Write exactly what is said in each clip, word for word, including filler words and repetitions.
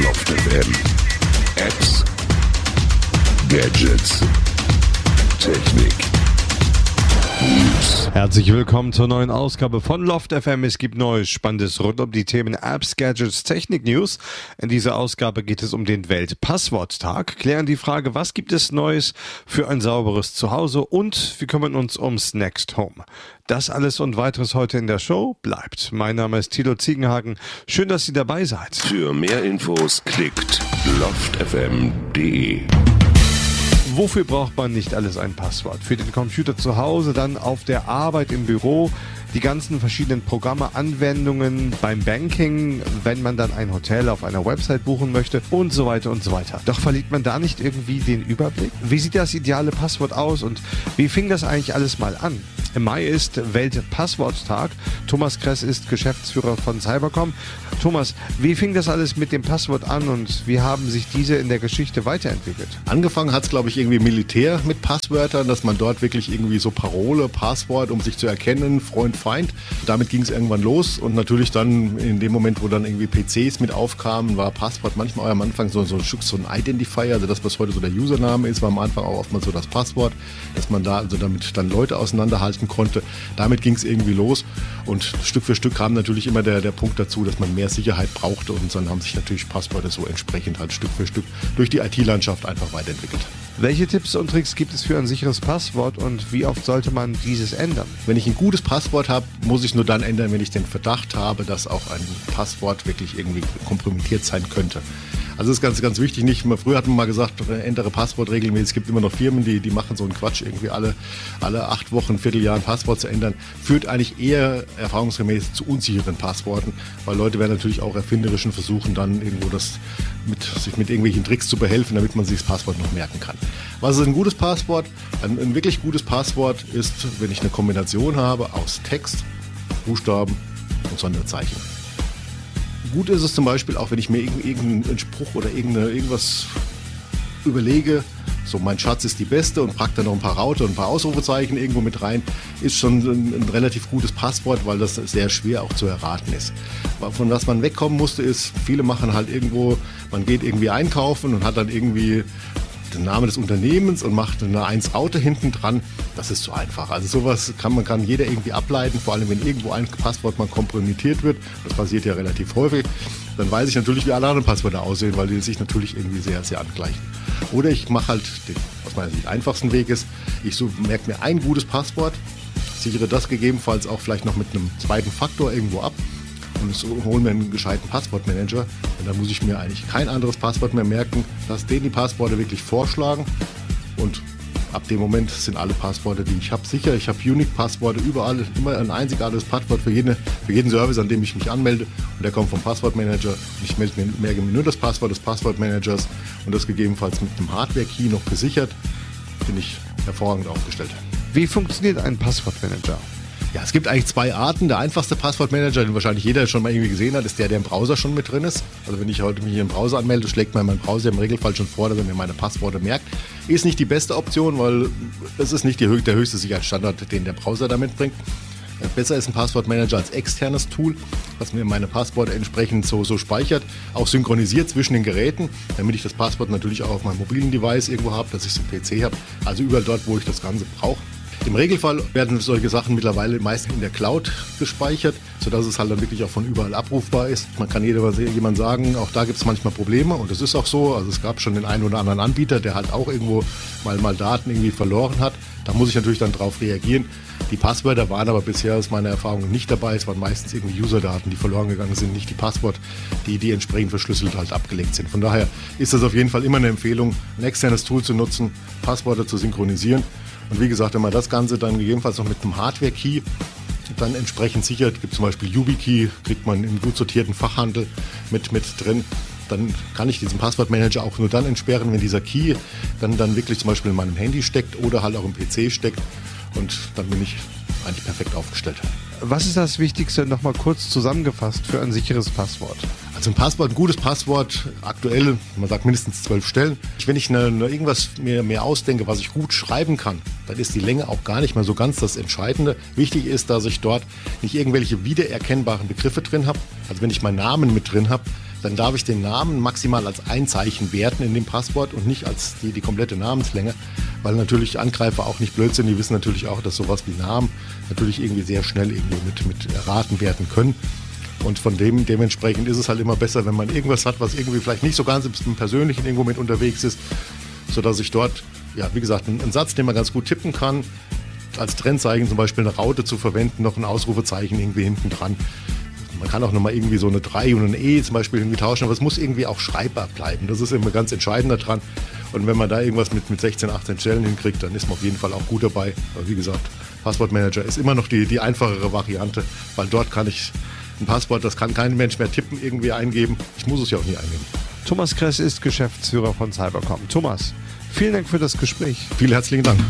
Loft F M. Apps, Gadgets, Technik, News. Herzlich willkommen zur neuen Ausgabe von Loft F M. Es gibt Neues, Spannendes rund um die Themen Apps, Gadgets, Technik, News. In dieser Ausgabe geht es um den Weltpassworttag, klären die Frage, was gibt es Neues für ein sauberes Zuhause und wir kümmern uns ums Next Home. Das alles und weiteres heute in der Show. Bleibt. Mein Name ist Thilo Ziegenhagen. Schön, dass ihr dabei seid. Für mehr Infos klickt loft f m punkt d e. Wofür braucht man nicht alles ein Passwort? Für den Computer zu Hause, dann auf der Arbeit, im Büro, die ganzen verschiedenen Programme, Anwendungen beim Banking, wenn man dann ein Hotel auf einer Website buchen möchte und so weiter und so weiter. Doch verliert man da nicht irgendwie den Überblick? Wie sieht das ideale Passwort aus und wie fing das eigentlich alles mal an? Im Mai ist Weltpassworttag. Thomas Kress ist Geschäftsführer von Cybercom. Thomas, wie fing das alles mit dem Passwort an und wie haben sich diese in der Geschichte weiterentwickelt? Angefangen hat es, glaube ich, irgendwie Militär mit Passwörtern, dass man dort wirklich irgendwie so Parole, Passwort, um sich zu erkennen, Freund, Feind. Damit ging es irgendwann los und natürlich dann in dem Moment, wo dann irgendwie P Cs mit aufkamen, war Passwort manchmal auch am Anfang so, so ein Stück, so ein Identifier, also das, was heute so der Username ist, war am Anfang auch oftmals so das Passwort, dass man da also damit dann Leute auseinanderhalten konnte. Damit ging es irgendwie los und Stück für Stück kam natürlich immer der, der Punkt dazu, dass man mehr Sicherheit brauchte und dann haben sich natürlich Passwörter so entsprechend halt Stück für Stück durch die I T-Landschaft einfach weiterentwickelt. Welche Tipps und Tricks gibt es für ein sicheres Passwort und wie oft sollte man dieses ändern? Wenn ich ein gutes Passwort habe, muss ich es nur dann ändern, wenn ich den Verdacht habe, dass auch ein Passwort wirklich irgendwie kompromittiert sein könnte. Also das ist ganz, ganz wichtig. Nicht, früher hat man mal gesagt, ändere Passwort regelmäßig. Es gibt immer noch Firmen, die, die machen so einen Quatsch, irgendwie alle, alle acht Wochen, ein Vierteljahr ein Passwort zu ändern. Führt eigentlich eher erfahrungsgemäß zu unsicheren Passworten, weil Leute werden natürlich auch erfinderisch und versuchen dann irgendwo das mit, sich mit irgendwelchen Tricks zu behelfen, damit man sich das Passwort noch merken kann. Was ist ein gutes Passwort? Ein, ein wirklich gutes Passwort ist, wenn ich eine Kombination habe aus Text, Buchstaben und Sonderzeichen. Gut ist es zum Beispiel auch, wenn ich mir irgendeinen Spruch oder irgendwas überlege, so mein Schatz ist die Beste und packe da noch ein paar Raute und ein paar Ausrufezeichen irgendwo mit rein, ist schon ein, ein relativ gutes Passwort, weil das sehr schwer auch zu erraten ist. Von was man wegkommen musste ist, viele machen halt irgendwo, man geht irgendwie einkaufen und hat dann irgendwie den Namen des Unternehmens und macht eine eins Raute hinten dran, das ist zu einfach. Also sowas kann man kann jeder irgendwie ableiten, vor allem wenn irgendwo ein Passwort mal kompromittiert wird, das passiert ja relativ häufig, dann weiß ich natürlich, wie alle anderen Passwörter aussehen, weil die sich natürlich irgendwie sehr, sehr angleichen. Oder ich mache halt, den, aus meiner Sicht, einfachsten Weg ist, ich so, merke mir ein gutes Passwort, sichere das gegebenenfalls auch vielleicht noch mit einem zweiten Faktor irgendwo ab und so hole mir einen gescheiten Passwortmanager und dann muss ich mir eigentlich kein anderes Passwort mehr merken, lass denen die Passworte wirklich vorschlagen und ab dem Moment sind alle Passworte, die ich habe, sicher. Ich habe Unique-Passworte überall, immer ein einzigartiges Passwort für, jede, für jeden Service, an dem ich mich anmelde und der kommt vom Passwortmanager und ich melde mir, merke mir nur das Passwort des Passwortmanagers und das gegebenenfalls mit einem Hardware-Key noch gesichert, bin ich hervorragend aufgestellt. Wie funktioniert ein Passwortmanager? Ja, es gibt eigentlich zwei Arten. Der einfachste Passwortmanager, den wahrscheinlich jeder schon mal irgendwie gesehen hat, ist der, der im Browser schon mit drin ist. Also wenn ich heute mich hier im Browser anmelde, schlägt mir mein Browser im Regelfall schon vor, dass er mir meine Passworte merkt. Ist nicht die beste Option, weil es ist nicht die, der höchste Sicherheitsstandard, den der Browser damit bringt. Besser ist ein Passwortmanager als externes Tool, was mir meine Passworte entsprechend so, so speichert, auch synchronisiert zwischen den Geräten, damit ich das Passwort natürlich auch auf meinem mobilen Device irgendwo habe, dass ich es im P C habe, also überall dort, wo ich das Ganze brauche. Im Regelfall werden solche Sachen mittlerweile meist in der Cloud gespeichert, sodass es halt dann wirklich auch von überall abrufbar ist. Man kann jemand sagen, auch da gibt es manchmal Probleme und das ist auch so. Also es gab schon den einen oder anderen Anbieter, der halt auch irgendwo mal, mal Daten irgendwie verloren hat. Da muss ich natürlich dann drauf reagieren. Die Passwörter waren aber bisher aus meiner Erfahrung nicht dabei. Es waren meistens irgendwie Userdaten, die verloren gegangen sind, nicht die Passwort, die, die entsprechend verschlüsselt halt abgelegt sind. Von daher ist das auf jeden Fall immer eine Empfehlung, ein externes Tool zu nutzen, Passwörter zu synchronisieren. Und wie gesagt, wenn man das Ganze dann gegebenenfalls noch mit einem Hardware-Key dann entsprechend sichert, gibt zum Beispiel YubiKey, kriegt man im gut sortierten Fachhandel mit, mit drin, dann kann ich diesen Passwortmanager auch nur dann entsperren, wenn dieser Key dann, dann wirklich zum Beispiel in meinem Handy steckt oder halt auch im P C steckt und dann bin ich eigentlich perfekt aufgestellt. Was ist das Wichtigste, nochmal kurz zusammengefasst, für ein sicheres Passwort? Also ein Passwort, ein gutes Passwort, aktuell, man sagt mindestens zwölf Stellen. Wenn ich eine, eine irgendwas mir mehr ausdenke, was ich gut schreiben kann, dann ist die Länge auch gar nicht mehr so ganz das Entscheidende. Wichtig ist, dass ich dort nicht irgendwelche wiedererkennbaren Begriffe drin habe. Also wenn ich meinen Namen mit drin habe, dann darf ich den Namen maximal als ein Zeichen werten in dem Passwort und nicht als die, die komplette Namenslänge, weil natürlich Angreifer auch nicht blöd sind, die wissen natürlich auch, dass sowas wie Namen natürlich irgendwie sehr schnell irgendwie mit, mit erraten werden können. Und von dem dementsprechend ist es halt immer besser, wenn man irgendwas hat, was irgendwie vielleicht nicht so ganz im Persönlichen irgendwo mit unterwegs ist, sodass ich dort, ja, wie gesagt, einen, einen Satz, den man ganz gut tippen kann, als Trendzeichen zum Beispiel eine Raute zu verwenden, noch ein Ausrufezeichen irgendwie hinten dran. Man kann auch nochmal irgendwie so eine drei und ein E zum Beispiel irgendwie tauschen, aber es muss irgendwie auch schreibbar bleiben. Das ist immer ganz entscheidend daran. Und wenn man da irgendwas mit, mit sechzehn, achtzehn Stellen hinkriegt, dann ist man auf jeden Fall auch gut dabei. Aber wie gesagt, Passwortmanager ist immer noch die, die einfachere Variante, weil dort kann ich ein Passwort, das kann kein Mensch mehr tippen, irgendwie eingeben. Ich muss es ja auch nie eingeben. Thomas Kress ist Geschäftsführer von Cybercom. Thomas, vielen Dank für das Gespräch. Vielen herzlichen Dank.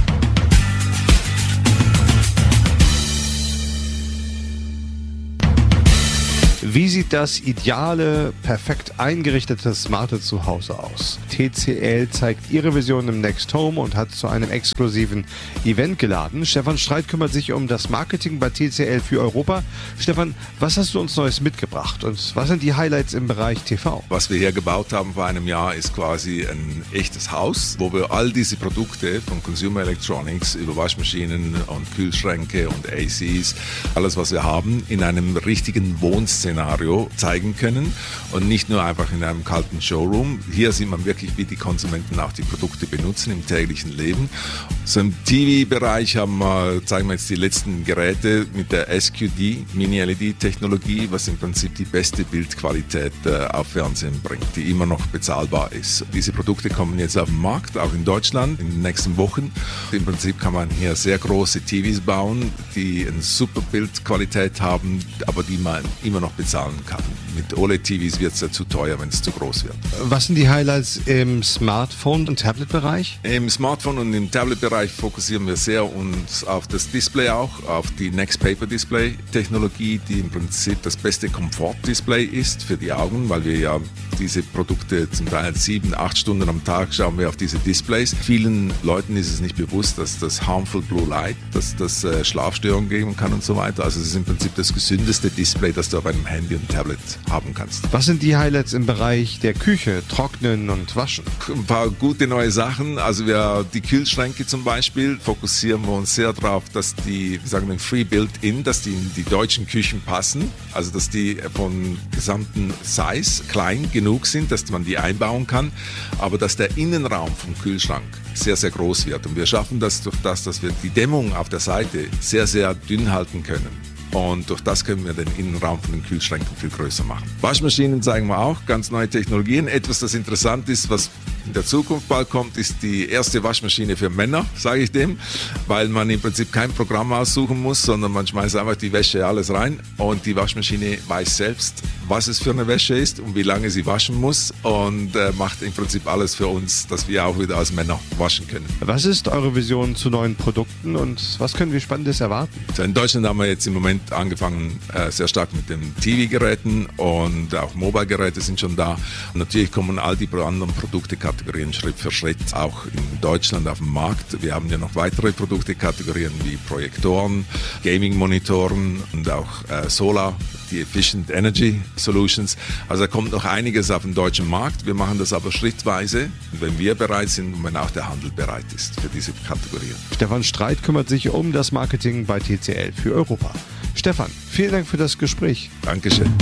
Wie sieht das ideale, perfekt eingerichtete, smarte Zuhause aus? T C L zeigt ihre Vision im Next Home und hat zu einem exklusiven Event geladen. Stefan Streit kümmert sich um das Marketing bei T C L für Europa. Stefan, was hast du uns Neues mitgebracht und was sind die Highlights im Bereich T V? Was wir hier gebaut haben vor einem Jahr ist quasi ein echtes Haus, wo wir all diese Produkte von Consumer Electronics über Waschmaschinen und Kühlschränke und A Cs, alles was wir haben, in einem richtigen Wohnszenario zeigen können und nicht nur einfach in einem kalten Showroom. Hier sieht man wirklich, wie die Konsumenten auch die Produkte benutzen im täglichen Leben. So im T V-Bereich haben wir, zeigen wir jetzt die letzten Geräte mit der S Q D, Mini-L E D-Technologie, was im Prinzip die beste Bildqualität äh, auf Fernsehen bringt, die immer noch bezahlbar ist. Diese Produkte kommen jetzt auf den Markt, auch in Deutschland, in den nächsten Wochen. Im Prinzip kann man hier sehr große T Vs bauen, die eine super Bildqualität haben, aber die man immer noch bezahlen kann. Mit O L E D-T Vs wird es ja zu teuer, wenn es zu groß wird. Was sind die Highlights im Smartphone- und Tablet-Bereich? Im Smartphone- und im Tablet-Bereich fokussieren wir sehr uns auf das Display auch, auf die Next Paper Display-Technologie, die im Prinzip das beste Komfort-Display ist für die Augen, weil wir ja diese Produkte zum Teil sieben, acht Stunden am Tag schauen wir auf diese Displays. Vielen Leuten ist es nicht bewusst, dass das Harmful Blue Light, dass das äh, Schlafstörungen geben kann und so weiter. Also es ist im Prinzip das gesündeste Display, das du auf einem Handy und Tablet haben kannst. Was sind die Highlights im Bereich der Küche, Trocknen und Waschen? Ein paar gute neue Sachen. Also wir, die Kühlschränke zum Beispiel, fokussieren wir uns sehr darauf, dass die, wie sagen wir, Free Built-In, dass die in die deutschen Küchen passen. Also dass die von gesamten Size klein genug sind, dass man die einbauen kann, aber dass der Innenraum vom Kühlschrank sehr, sehr groß wird. Und wir schaffen das durch das, dass wir die Dämmung auf der Seite sehr, sehr dünn halten können. Und durch das können wir den Innenraum von den Kühlschränken viel größer machen. Waschmaschinen zeigen wir auch, ganz neue Technologien. Etwas, das interessant ist, was in der Zukunft bald kommt, ist die erste Waschmaschine für Männer, sage ich dem, weil man im Prinzip kein Programm aussuchen muss, sondern man schmeißt einfach die Wäsche alles rein und die Waschmaschine weiß selbst, was es für eine Wäsche ist und wie lange sie waschen muss und äh, macht im Prinzip alles für uns, dass wir auch wieder als Männer waschen können. Was ist eure Vision zu neuen Produkten und was können wir Spannendes erwarten? So in Deutschland haben wir jetzt im Moment angefangen äh, sehr stark mit den T V-Geräten und auch Mobile-Geräte sind schon da. Und natürlich kommen all die anderen Produktekategorien Schritt für Schritt auch in Deutschland auf den Markt. Wir haben ja noch weitere Produktekategorien wie Projektoren, Gaming-Monitoren und auch äh, Solar, die Efficient Energy Solutions. Also da kommt noch einiges auf den deutschen Markt. Wir machen das aber schrittweise, wenn wir bereit sind und wenn auch der Handel bereit ist für diese Kategorien. Stefan Streit kümmert sich um das Marketing bei T C L für Europa. Stefan, vielen Dank für das Gespräch. Dankeschön.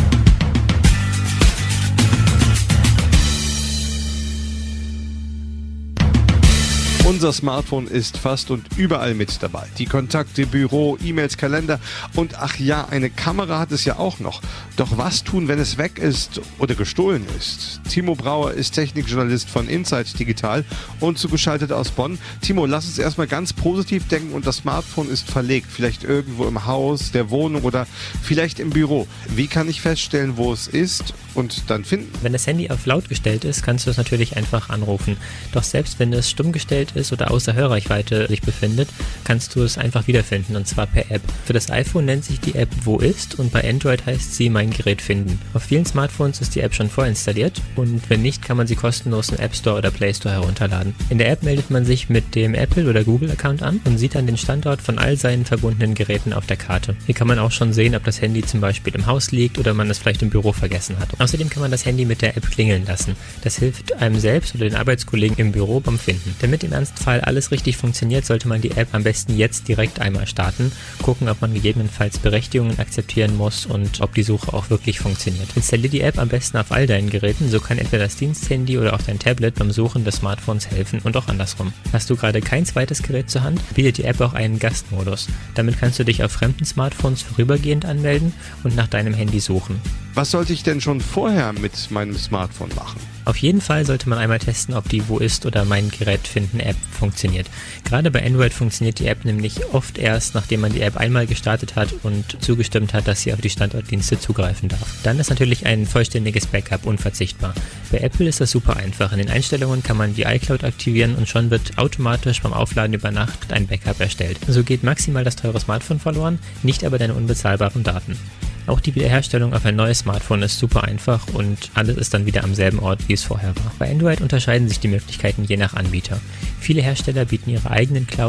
Unser Smartphone ist fast und überall mit dabei. Die Kontakte, Büro, E-Mails, Kalender und ach ja, eine Kamera hat es ja auch noch. Doch was tun, wenn es weg ist oder gestohlen ist? Timo Brauer ist Technikjournalist von Insight Digital und zugeschaltet aus Bonn. Timo, lass uns erstmal ganz positiv denken und das Smartphone ist verlegt. Vielleicht irgendwo im Haus, der Wohnung oder vielleicht im Büro. Wie kann ich feststellen, wo es ist und dann finden? Wenn das Handy auf laut gestellt ist, kannst du es natürlich einfach anrufen. Doch selbst wenn es stumm gestellt ist, ist oder außer Hörreichweite sich befindet, kannst du es einfach wiederfinden, und zwar per App. Für das iPhone nennt sich die App Wo ist und bei Android heißt sie Mein Gerät finden. Auf vielen Smartphones ist die App schon vorinstalliert und wenn nicht, kann man sie kostenlos im App Store oder Play Store herunterladen. In der App meldet man sich mit dem Apple- oder Google-Account an und sieht dann den Standort von all seinen verbundenen Geräten auf der Karte. Hier kann man auch schon sehen, ob das Handy zum Beispiel im Haus liegt oder man es vielleicht im Büro vergessen hat. Außerdem kann man das Handy mit der App klingeln lassen. Das hilft einem selbst oder den Arbeitskollegen im Büro beim Finden. Damit im Ernstfall alles richtig funktioniert, sollte man die App am besten jetzt direkt einmal starten, gucken, ob man gegebenenfalls Berechtigungen akzeptieren muss und ob die Suche auch wirklich funktioniert. Installier die App am besten auf all deinen Geräten, so kann entweder das Diensthandy oder auch dein Tablet beim Suchen des Smartphones helfen und auch andersrum. Hast du gerade kein zweites Gerät zur Hand, bietet die App auch einen Gastmodus. Damit kannst du dich auf fremden Smartphones vorübergehend anmelden und nach deinem Handy suchen. Was sollte ich denn schon vorher mit meinem Smartphone machen? Auf jeden Fall sollte man einmal testen, ob die Wo ist oder Mein Gerät finden App funktioniert. Gerade bei Android funktioniert die App nämlich oft erst, nachdem man die App einmal gestartet hat und zugestimmt hat, dass sie auf die Standortdienste zugreifen darf. Dann ist natürlich ein vollständiges Backup unverzichtbar. Bei Apple ist das super einfach. In den Einstellungen kann man die iCloud aktivieren und schon wird automatisch beim Aufladen über Nacht ein Backup erstellt. So geht maximal das teure Smartphone verloren, nicht aber deine unbezahlbaren Daten. Auch die Wiederherstellung auf ein neues Smartphone ist super einfach und alles ist dann wieder am selben Ort, wie es vorher war. Bei Android unterscheiden sich die Möglichkeiten je nach Anbieter. Viele Hersteller bieten ihre eigenen Cloud